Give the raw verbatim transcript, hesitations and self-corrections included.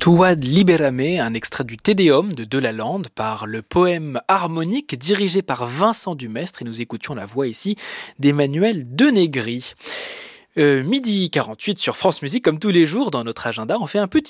Suad Libérame, un extrait du Te Deum de Delalande par le poème harmonique dirigé par Vincent Dumestre et nous écoutions la voix ici d'Emmanuel Denegri. Euh, midi quarante-huit sur France Musique, comme tous les jours dans notre agenda, on fait un petit